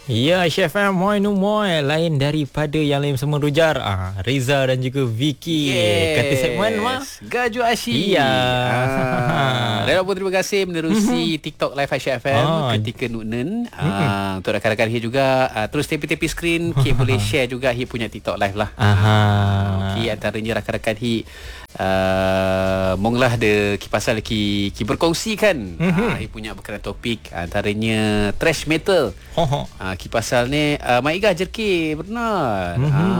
Ya, Chef M, moi nu moi. Lain daripada yang lain semua rujar. Reza dan juga Vicky. Kata segmen mah Gaju Asyik. Iya. Dan pun terima kasih menerusi TikTok Live Aisyah FM ketika Nuknen. Untuk rakan-rakan Hia juga, terus tepi-tepi skrin Hia boleh share juga Hia punya TikTok Live lah. Okay, antaranya rakan-rakan Hia monglah de pasal ki berkongsi kan. Hia punya berkenaan topik antaranya thrash metal. Ki pasal ni Mak Iga jerki benar.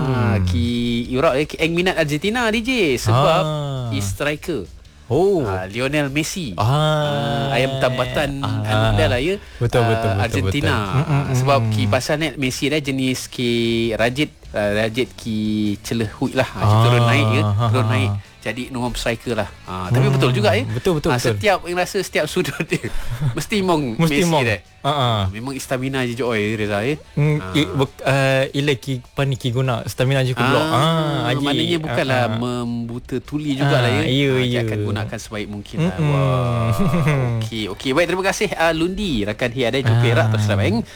Ki yurak eng minat Argentina DJ sebab striker Lionel Messi. Ayam tambatan dah lah ya. Betul Argentina. Sebab ki pasal ni Messi dah jenis ki rajit ki celehut lah. Turun naik ya, turun naik. Jadi nombor striker lah. Tapi betul juga ya. Betul. Setiap yang rasa setiap sudut dia mesti Messi dah. Memang stamina je oi Reza ya. Ila ki pani ki guna stamina je ku blok. Maknanya bukanlah membuta tuli jugalah ya. Dia akan gunakan sebaik mungkin lah. Okey. Baik, terima kasih Lundi rakan Hia ada jumpa Perak terus bang.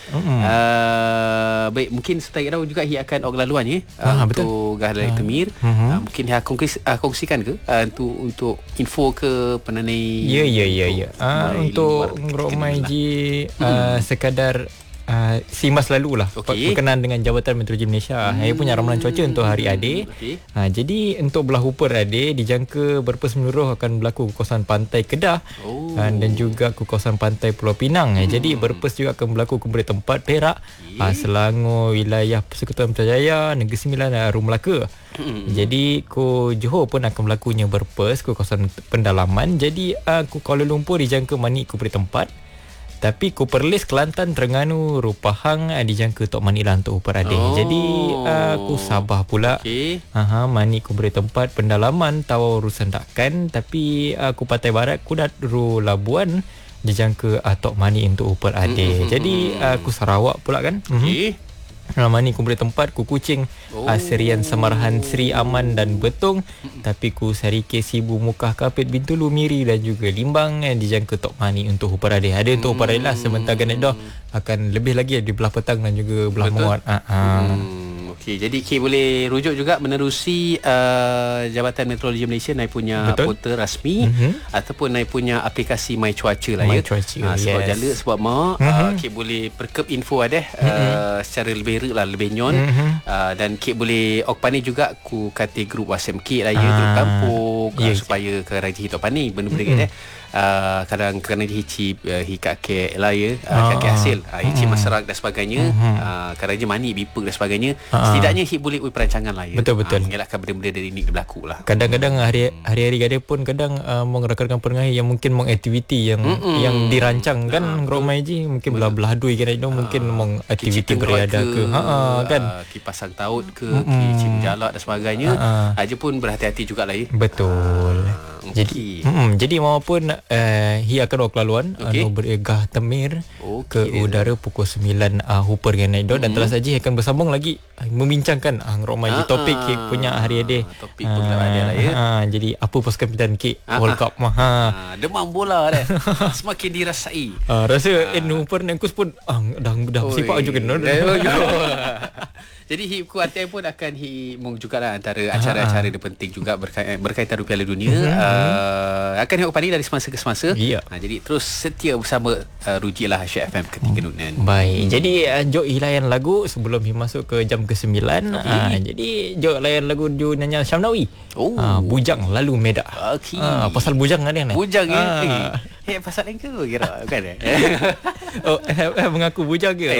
Baik, mungkin sebentar lagi juga Hia akan laluan ya. Untuk Gahdal Temir. Mungkin Hia kongsikan ke untuk info ke penanai. Ya. Untuk ngromai ji sekadar simas lalu lah berkenaan dengan Jabatan Meteorologi Malaysia. Saya punya ramalan cuaca untuk hari adik. Jadi untuk belah upper adik dijangka berpus meluruh akan berlaku ke kawasan pantai Kedah dan juga ke kawasan pantai Pulau Pinang. Jadi berpus juga akan berlaku ke beberapa tempat Perak, Selangor, wilayah Persekutuan Putrajaya, Negeri Sembilan dan Rum Melaka. Jadi ku Johor pun akan berlakunya berpus ke kawasan pendalaman. Jadi ku Kuala Lumpur dijangka manik ke beberapa tempat. Tapi ku Perlis, Kelantan, Terengganu, Rupahang dijangka tok manik lah untuk upar adik. Jadi ku Sabah pula manik ku beri tempat pendalaman Tawau Rusandakan. Tapi ku Pantai Barat, ku Ru Labuan dijangka tok manik untuk upar adik. Jadi ku Sarawak pula kan. Mani ku beri tempat ku Kuching, Serian Semarahan, Seri Aman dan Betong. Tapi ku Sarike, Sibu, Mukah, Kapit, Bintulu, Miri dan juga Limbang dijangka tok mani untuk upar adik. Ada untuk upar adik lah. Sebentar kan dah akan lebih lagi di belah petang dan juga belah muat. Okey, jadi K boleh rujuk juga menerusi Jabatan Meteorologi Malaysia naik punya portal rasmi ataupun naik punya aplikasi My Cuaca lah ya. Sebab jala sebab K boleh perkep info ada secara lebih real lah, lebih nyon. Dan K boleh okpani juga ku kata grup WhatsApp K lah ya, grup kampung supaya ke raja hidup pani benda-benda kadang kerana dihici kakek lah ya, kakek hasil hici masyarakat dan sebagainya, kerana mani bipek dan sebagainya. Setidaknya hit boleh perancangan lah ya. Betul. Mengelakkan benda-benda dari ini berlaku lah. Kadang-kadang hari-hari gada pun kadang mengerakan perengah yang mungkin aktiviti yang dirancang kan ngromai ji mungkin belah-belah dui kan mungkin aktiviti berada ke kan pasang taut ke cim jalak dan sebagainya. Aja pun berhati-hati jugalah ya. Betul. Jadi maupun Hia akan laluan berigah Temir ke udara pukul 9 Hooper dengan Naido dan telah saja akan bersambung lagi membincangkan ngromai topik punya hari ini. Topik pun ada lah ya. Jadi apa pasukan pilihan K World Cup demam bola dah semakin dirasai. Rasa Hooper dan Kus pun dah sipak juga kan. Jadi ku Atem pun akan jugalah antara acara-acara yang penting juga berkaitan Piala Dunia. Akan hikmah pani dari semasa ke semasa. Jadi terus setia bersama rujilah Aisyah FM ketika Nunan. Baik. Jadi jok layan lagu sebelum masuk ke jam ke-9. Jadi jok layan lagu Ju nyanyi Syamnawi. Bujang Lalu Medak. Pasal bujang ada ni. Bujang ni. Pasal yang ke kira bukan mengaku bujang ke?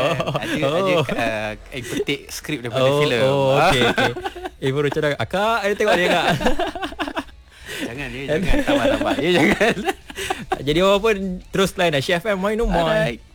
Ada petik skrip daripada filem. Okey. Baru cadang akak ada tengok dia tak? Jangan tambah-tambah. Jangan. Jadi apa pun terus lain Aisyah FM Moi.